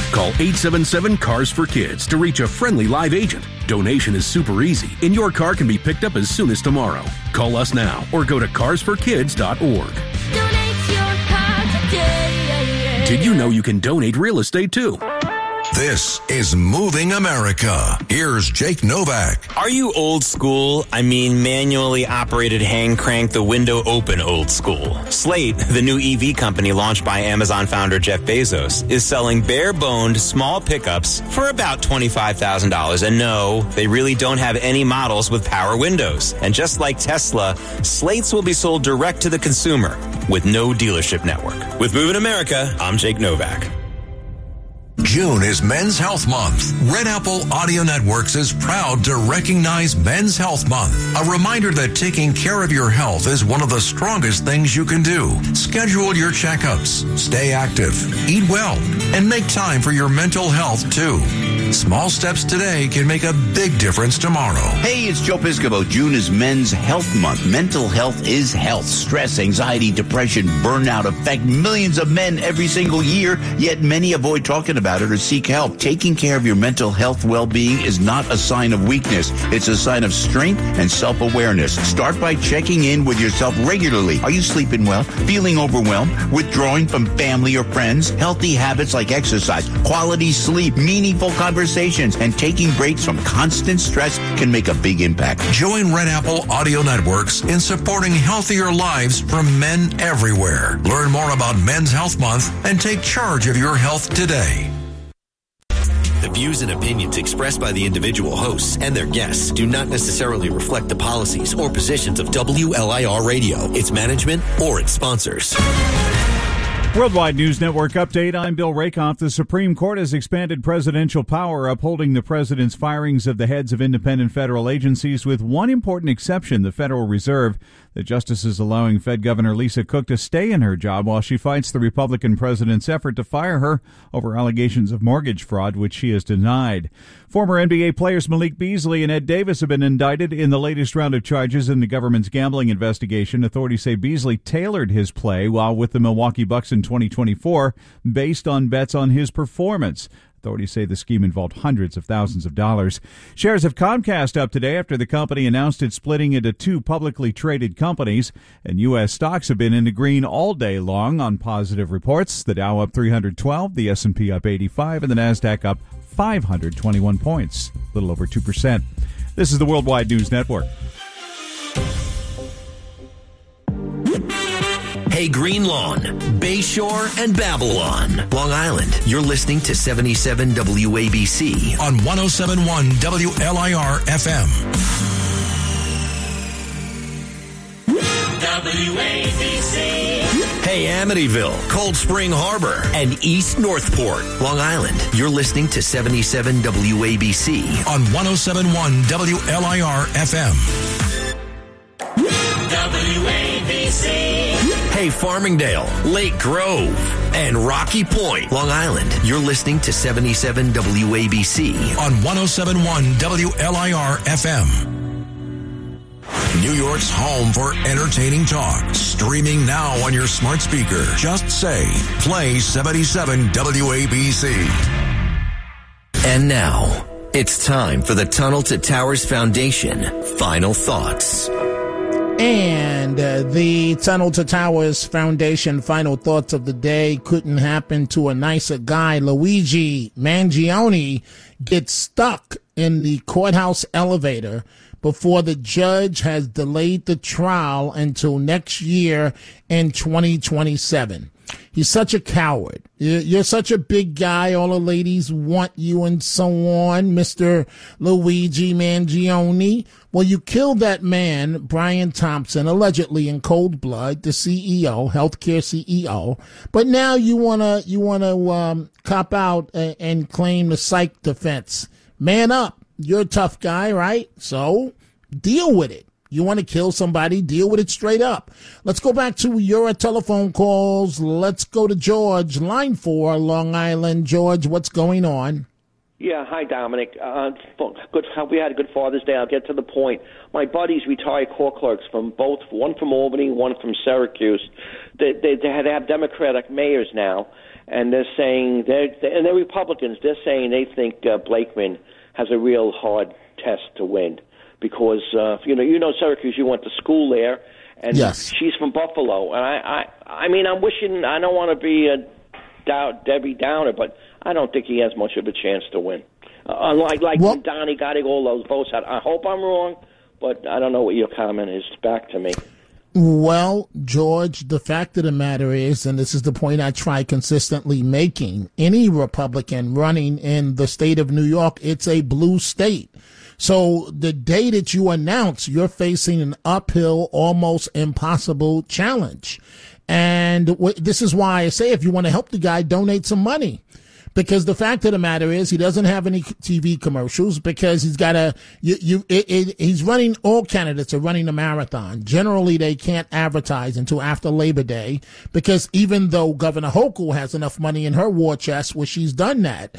Call 877-CARS-FOR-KIDS to reach a friendly live agent. Donation is super easy, and your car can be picked up as soon as tomorrow. Call us now or go to carsforkids.org. Donate your car today. Did you know you can donate real estate too? This is Moving America. Here's Jake Novak. Are you old school? I mean, manually operated hand crank the window open old school. Slate, the new EV company launched by Amazon founder Jeff Bezos, is selling bare-boned small pickups for about $25,000. And no, they really don't have any models with power windows. And just like Tesla, Slates will be sold direct to the consumer with no dealership network. With Moving America, I'm Jake Novak. June is Men's Health Month. Red Apple Audio Networks is proud to recognize Men's Health Month. A reminder that taking care of your health is one of the strongest things you can do. Schedule your checkups, stay active, eat well, and make time for your mental health too. Small steps today can make a big difference tomorrow. Hey, it's Joe Piscopo. June is Men's Health Month. Mental health is health. Stress, anxiety, depression, burnout affect millions of men every single year, yet many avoid talking about it or seek help. Taking care of your mental health well-being is not a sign of weakness. It's a sign of strength and self-awareness. Start by checking in with yourself regularly. Are you sleeping well? Feeling overwhelmed? Withdrawing from family or friends? Healthy habits like exercise, quality sleep, meaningful conversations, and taking breaks from constant stress can make a big impact. Join Red Apple Audio Networks in supporting healthier lives for men everywhere. Learn more about Men's Health Month and take charge of your health today. The views and opinions expressed by the individual hosts and their guests do not necessarily reflect the policies or positions of WLIR Radio, its management, or its sponsors. Worldwide News Network update. I'm Bill Rakoff. The Supreme Court has expanded presidential power, upholding the president's firings of the heads of independent federal agencies, with one important exception, the Federal Reserve. The justices allowing Fed Governor Lisa Cook to stay in her job while she fights the Republican president's effort to fire her over allegations of mortgage fraud, which she has denied. Former NBA players Malik Beasley and Ed Davis have been indicted in the latest round of charges in the government's gambling investigation. Authorities say Beasley tailored his play while with the Milwaukee Bucks in 2024 based on bets on his performance. Authorities say the scheme involved hundreds of thousands of dollars. Shares of Comcast up today after the company announced it's splitting into two publicly traded companies. And U.S. stocks have been in the green all day long on positive reports. The Dow up 312, the S&P up 85, and the NASDAQ up 521 points, a little over 2%. This is the Worldwide News Network. Hey, Green Lawn, Bayshore, and Babylon, Long Island. You're listening to 77 WABC on 107.1 WLIR FM. WABC. Hey, Amityville, Cold Spring Harbor, and East Northport, Long Island. You're listening to 77 WABC on 107.1 WLIR FM. WABC. Hey, Farmingdale, Lake Grove, and Rocky Point, Long Island. You're listening to 77 WABC on 107.1 WLIR FM. New York's home for entertaining talk. Streaming now on your smart speaker. Just say, play 77 WABC. And now, it's time for the Tunnel to Towers Foundation Final Thoughts. And the Tunnel to Towers Foundation final thoughts of the day couldn't happen to a nicer guy. Luigi Mangione gets stuck in the courthouse elevator before the judge has delayed the trial until next year in 2027. He's such a coward. You're such a big guy. All the ladies want you and so on, Mr. Luigi Mangione. Well, you killed that man, Brian Thompson, allegedly in cold blood, the CEO, healthcare CEO. But now you wanna cop out and claim the psych defense. Man up. You're a tough guy, right? So deal with it. You want to kill somebody, deal with it straight up. Let's go back to your telephone calls. Let's go to George, line 4, Long Island. George, what's going on? Yeah, hi, Dominic. Good. We had a good Father's Day. I'll get to the point. My buddies, retired court clerks from both, one from Albany, one from Syracuse. They have Democratic mayors now. and they're saying and they're Republicans. They're saying they think Blakeman has a real hard test to win because Syracuse. You went to school there, and yes. She's from Buffalo. And I mean, I'm wishing. I don't want to be a Debbie Downer, but I don't think he has much of a chance to win. Unlike when Donnie got all those votes out. I hope I'm wrong, but I don't know what your comment is back to me. Well, George, the fact of the matter is, and this is the point I try consistently making, any Republican running in the state of New York, it's a blue state. So the day that you announce, you're facing an uphill, almost impossible challenge. And this is why I say if you want to help the guy, donate some money. Because the fact of the matter is he doesn't have any TV commercials because he's got he's running, all candidates are running a marathon. Generally, they can't advertise until after Labor Day because even though Governor Hochul has enough money in her war chest where she's done that,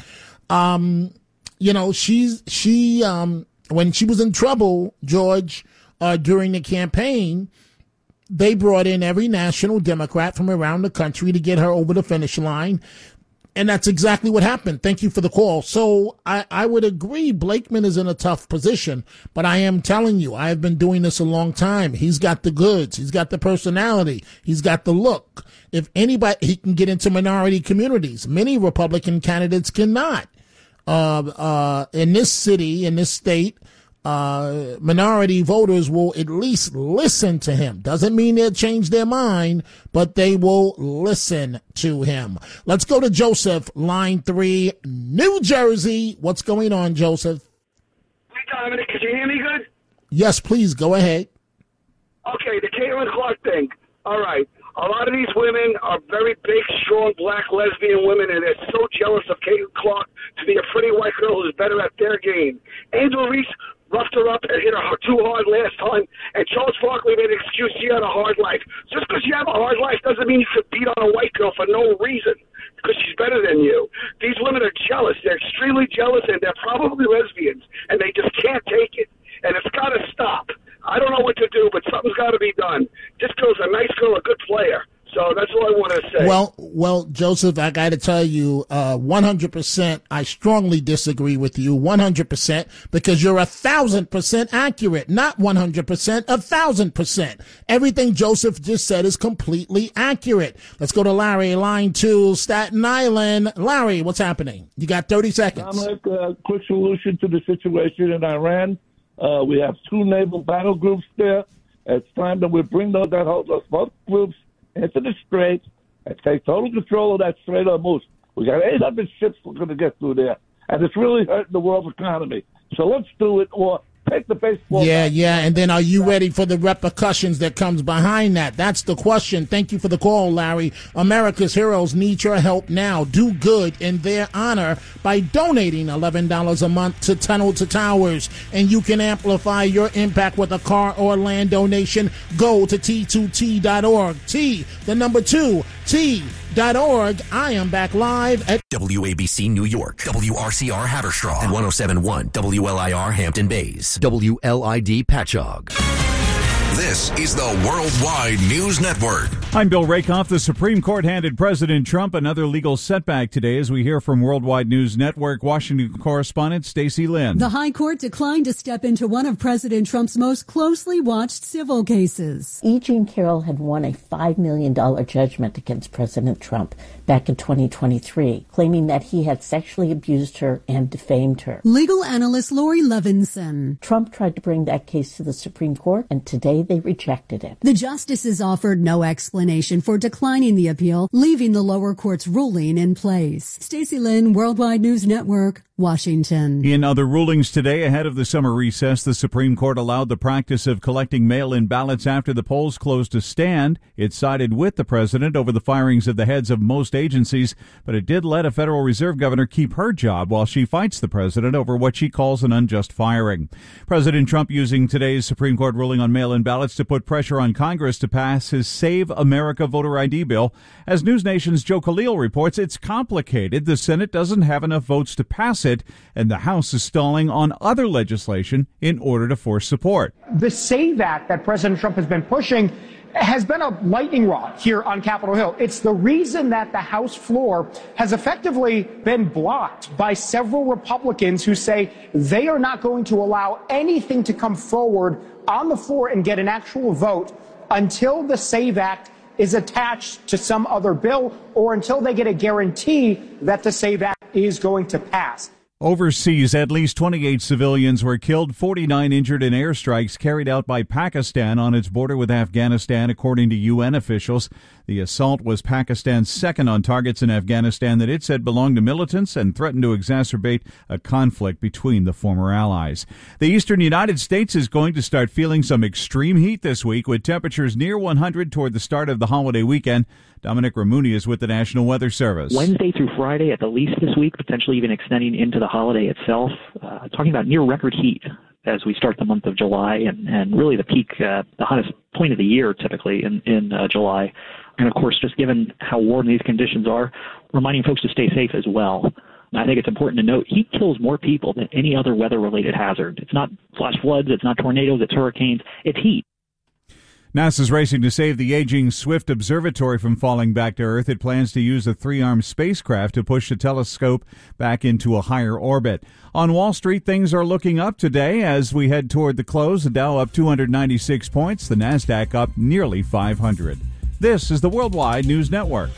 when she was in trouble, George, during the campaign, they brought in every national Democrat from around the country to get her over the finish line. And that's exactly what happened. Thank you for the call. So I would agree Blakeman is in a tough position, but I am telling you, I have been doing this a long time. He's got the goods. He's got the personality. He's got the look. If anybody, he can get into minority communities. Many Republican candidates cannot. In this city, in this state, minority voters will at least listen to him. Doesn't mean they'll change their mind, but they will listen to him. Let's go to Joseph, line 3, New Jersey. What's going on, Joseph? Hey, Dominic, can you hear me good? Yes, please, go ahead. Okay, the Caitlin Clark thing. All right. A lot of these women are very big, strong, black lesbian women, and they're so jealous of Caitlin Clark to be a pretty white girl who's better at their game. Angel Reese roughed her up and hit her too hard last time, and Charles Barkley made an excuse she had a hard life. Just because you have a hard life doesn't mean you should beat on a white girl for no reason, because she's better than you. These women are jealous. They're extremely jealous, and they're probably lesbians, and they just can't take it. And it's got to stop. I don't know what to do, but something's got to be done. This girl's a nice girl, a good player. So that's all I want to say. Well, Joseph, I got to tell you, 100%, I strongly disagree with you, 100%, because you're 1,000% accurate, not 100%, 1,000%. Everything Joseph just said is completely accurate. Let's go to Larry, line 2, Staten Island. Larry, what's happening? You got 30 seconds. Dominic, quick solution to the situation in Iran. We have 2 naval battle groups there. It's time that we bring those both groups into the Strait and take total control of that Strait of Hormuz. We got 800 ships we're going to get through there, and it's really hurting the world's economy. So let's do it, or take the baseball. Yeah. And then are you ready for the repercussions that comes behind that? That's the question. Thank you for the call, Larry. America's heroes need your help now. Do good in their honor by donating $11 a month to Tunnel to Towers. And you can amplify your impact with a car or land donation. Go to T2T.org. T2T.org. I am back live at WABC New York, WRCR Haverstraw, and 107.1 WLIR Hampton Bays, WLID Patchogue. This is the Worldwide News Network. I'm Bill Rakoff. The Supreme Court handed President Trump another legal setback today as we hear from Worldwide News Network Washington correspondent Stacey Lynn. The High Court declined to step into one of President Trump's most closely watched civil cases. E. Jean Carroll had won a $5 million judgment against President Trump back in 2023, claiming that he had sexually abused her and defamed her. Legal analyst Lori Levinson. Trump tried to bring that case to the Supreme Court, and today they rejected it. The justices offered no explanation for declining the appeal, leaving the lower court's ruling in place. Stacey Lynn, Worldwide News Network, Washington. In other rulings today, ahead of the summer recess, the Supreme Court allowed the practice of collecting mail-in ballots after the polls closed to stand. It sided with the president over the firings of the heads of most agencies, but it did let a Federal Reserve governor keep her job while she fights the president over what she calls an unjust firing. President Trump using today's Supreme Court ruling on mail-in ballots to put pressure on Congress to pass his Save America voter ID bill. As News Nation's Joe Khalil reports, it's complicated. The Senate doesn't have enough votes to pass it, and the House is stalling on other legislation in order to force support. The SAVE Act that President Trump has been pushing has been a lightning rod here on Capitol Hill. It's the reason that the House floor has effectively been blocked by several Republicans who say they are not going to allow anything to come forward on the floor and get an actual vote until the SAVE Act is attached to some other bill or until they get a guarantee that the SAVE Act is going to pass. Overseas, at least 28 civilians were killed, 49 injured in airstrikes carried out by Pakistan on its border with Afghanistan, according to UN officials. The assault was Pakistan's second on targets in Afghanistan that it said belonged to militants and threatened to exacerbate a conflict between the former allies. The eastern United States is going to start feeling some extreme heat this week, with temperatures near 100 toward the start of the holiday weekend. Dominic Ramuni is with the National Weather Service. Wednesday through Friday at the least this week, potentially even extending into the holiday itself. Talking about near record heat as we start the month of July, and really the peak, the hottest point of the year typically in July. And of course, just given how warm these conditions are, reminding folks to stay safe as well. I think it's important to note heat kills more people than any other weather-related hazard. It's not flash floods, it's not tornadoes, it's hurricanes, it's heat. NASA's racing to save the aging Swift Observatory from falling back to Earth. It plans to use a 3-armed spacecraft to push the telescope back into a higher orbit. On Wall Street, things are looking up today as we head toward the close. The Dow up 296 points, the NASDAQ up nearly 500. This is the Worldwide News Network.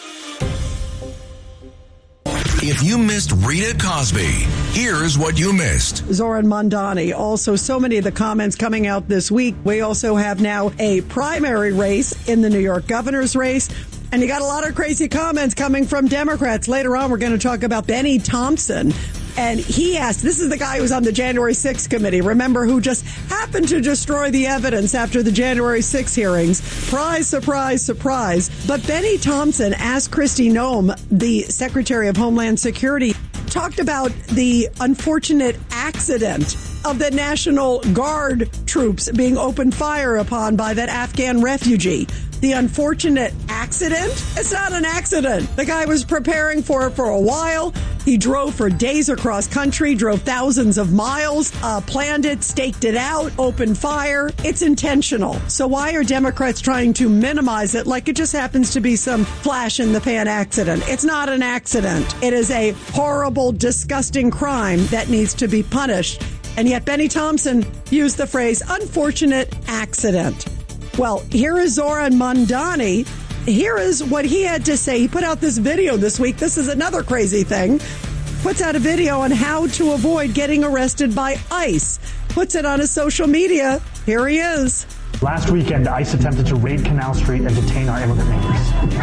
If you missed Rita Cosby, here's what you missed. Zoran Mondani. Also, so many of the comments coming out this week. We also have now a primary race in the New York governor's race. And you got a lot of crazy comments coming from Democrats. Later on, we're going to talk about Benny Thompson. And he asked, this is the guy who was on the January 6th committee, remember, who just happened to destroy the evidence after the January 6th hearings. Surprise, surprise, surprise. But Benny Thompson asked Kristi Noem, the Secretary of Homeland Security, talked about the unfortunate accident of the National Guard troops being opened fire upon by that Afghan refugee. The unfortunate accident? It's not an accident. The guy was preparing for it for a while. He drove for days across country, drove thousands of miles, planned it, staked it out, opened fire. It's intentional. So why are Democrats trying to minimize it like it just happens to be some flash in the pan accident? It's not an accident. It is a horrible, disgusting crime that needs to be punished. And yet Benny Thompson used the phrase unfortunate accident. Well, here is Zoran Mondani. Here is what he had to say. He put out this video this week. This is another crazy thing. Puts out a video on how to avoid getting arrested by ICE. Puts it on his social media. Here he is. Last weekend, ICE attempted to raid Canal Street and detain our immigrant neighbors.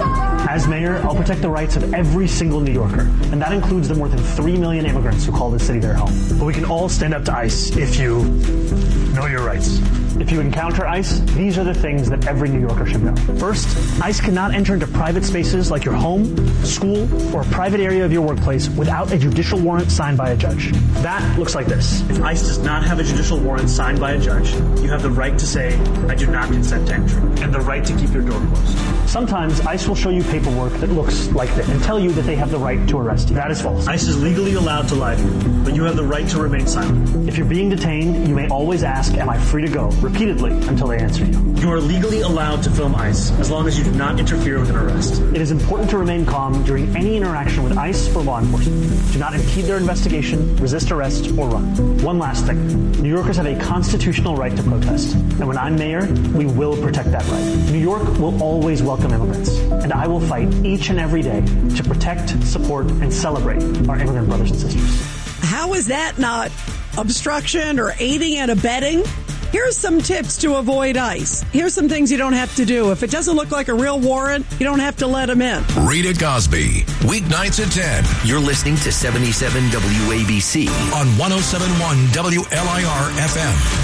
As mayor, I'll protect the rights of every single New Yorker, and that includes the more than 3 million immigrants who call this city their home. But we can all stand up to ICE if you know your rights. If you encounter ICE, these are the things that every New Yorker should know. First, ICE cannot enter into private spaces like your home, school, or a private area of your workplace without a judicial warrant signed by a judge. That looks like this. If ICE does not have a judicial warrant signed by a judge, you have the right to say, I do not consent to entry, and the right to keep your door closed. Sometimes ICE will show you paperwork that looks like this and tell you that they have the right to arrest you. That is false. ICE is legally allowed to lie to you, but you have the right to remain silent. If you're being detained, you may always ask, am I free to go? Repeatedly until they answer you. You are legally allowed to film ICE as long as you do not interfere with an arrest. It is important to remain calm during any interaction with ICE or law enforcement. Do not impede their investigation, resist arrest, or run. One last thing. New Yorkers have a constitutional right to protest. And when I'm mayor, we will protect that right. New York will always welcome immigrants. And I will fight each and every day to protect, support, and celebrate our immigrant brothers and sisters. How is that not obstruction or aiding and abetting? Here's some tips to avoid ICE. Here's some things you don't have to do. If it doesn't look like a real warrant, you don't have to let them in. Rita Cosby, weeknights at 10. You're listening to 77 WABC on 107.1 WLIR FM.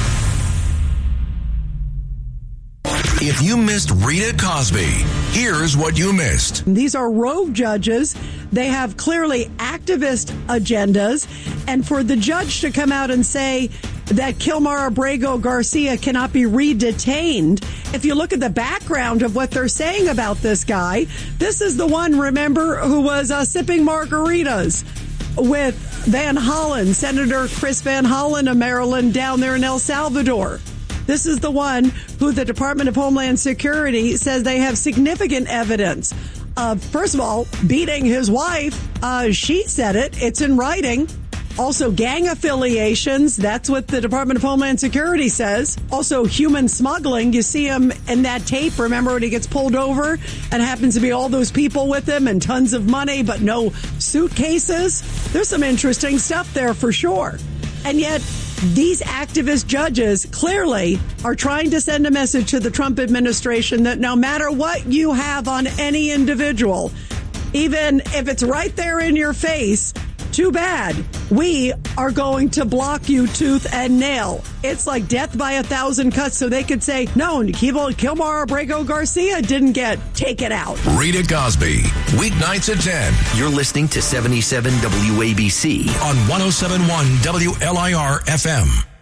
If you missed Rita Cosby, here's what you missed. These are rogue judges. They have clearly activist agendas. And for the judge to come out and say that Kilmar Abrego Garcia cannot be re-detained, if you look at the background of what they're saying about this guy, this is the one, remember, who was sipping margaritas with Van Hollen, Senator Chris Van Hollen of Maryland down there in El Salvador. This is the one who the Department of Homeland Security says they have significant evidence of, first of all, beating his wife. She said it. It's in writing. Also, gang affiliations. That's what the Department of Homeland Security says. Also, human smuggling. You see him in that tape. Remember when he gets pulled over and happens to be all those people with him and tons of money, but no suitcases? There's some interesting stuff there for sure. And yet, these activist judges clearly are trying to send a message to the Trump administration that no matter what you have on any individual, even if it's right there in your face, too bad. We are going to block you tooth and nail. It's like death by 1,000 cuts, so they could say, no, Kilmar Abrego Garcia didn't get taken out. Rita Cosby, weeknights at 10. You're listening to 77 WABC on 107.1 WLIR FM.